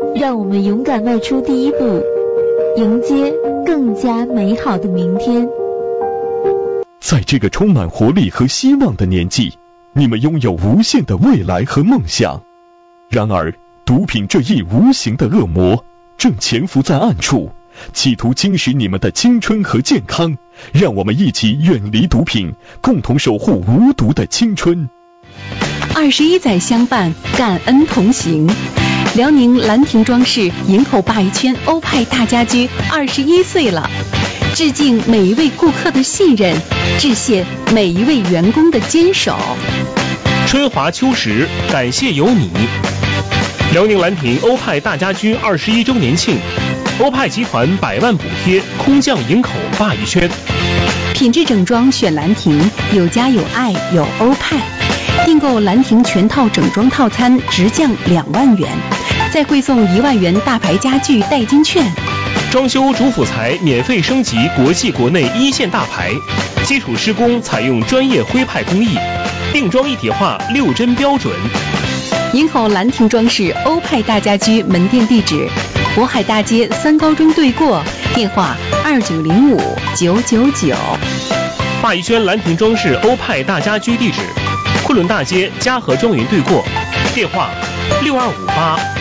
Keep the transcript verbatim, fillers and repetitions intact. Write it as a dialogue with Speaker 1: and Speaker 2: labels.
Speaker 1: 让我们勇敢迈出第一步，迎接更加美好的明天。
Speaker 2: 在这个充满活力和希望的年纪，你们拥有无限的未来和梦想。然而，毒品这一无形的恶魔正潜伏在暗处，企图侵蚀你们的青春和健康。让我们一起远离毒品，共同守护无毒的青春。
Speaker 3: 二十一载相伴，感恩同行。辽宁兰亭装饰营口鲅鱼圈欧派大家居二十一岁了，致敬每一位顾客的信任，致谢每一位员工的坚守。
Speaker 4: 春华秋实，感谢有你。辽宁兰亭欧派大家居二十一周年庆，欧派集团百万补贴空降营口鲅鱼圈。
Speaker 3: 品质整装选兰亭，有家有爱有欧派。订购兰亭全套整装套餐直降两万元，再汇送一万元大牌家具代金券。
Speaker 4: 装修主辅材免费升级国际国内一线大牌，基础施工采用专业徽派工艺，定装一体化六针标准。
Speaker 3: 营口兰亭装饰欧派大家居门店地址：渤海大街三高中对过，电话二九零五九九九。
Speaker 4: 鲅鱼圈兰亭装饰欧派大家居地址：昆仑大街嘉禾庄园对过，电话六二五八